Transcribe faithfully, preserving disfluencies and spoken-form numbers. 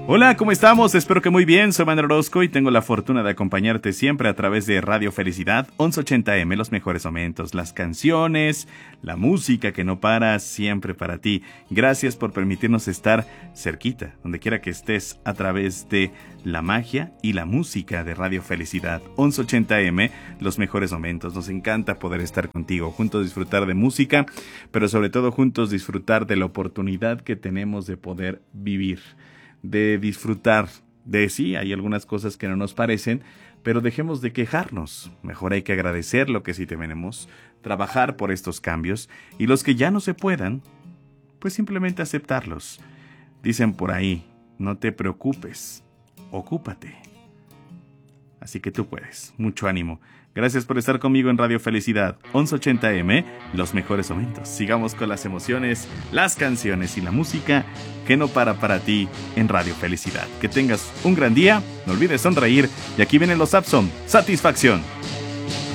Hola, ¿cómo estamos? Espero que muy bien. Soy Manuel Orozco y tengo la fortuna de acompañarte siempre a través de Radio Felicidad once ochenta eme, los mejores momentos, las canciones, la música que no para, siempre para ti. Gracias por permitirnos estar cerquita, donde quiera que estés, a través de la magia y la música de Radio Felicidad once ochenta eme, los mejores momentos. Nos encanta poder estar contigo, juntos disfrutar de música, pero sobre todo juntos disfrutar de la oportunidad que tenemos de poder vivir, de disfrutar de sí, hay algunas cosas que no nos parecen, pero dejemos de quejarnos. Mejor hay que agradecer lo que sí tenemos, trabajar por estos cambios, y los que ya no se puedan, pues simplemente aceptarlos. Dicen por ahí, no te preocupes, ocúpate. Así que tú puedes. Mucho ánimo. Gracias por estar conmigo en Radio Felicidad once ochenta eme, los mejores momentos. Sigamos con las emociones, las canciones y la música que no para para ti en Radio Felicidad. Que tengas un gran día, no olvides sonreír, y aquí vienen los Sapson, Satisfacción.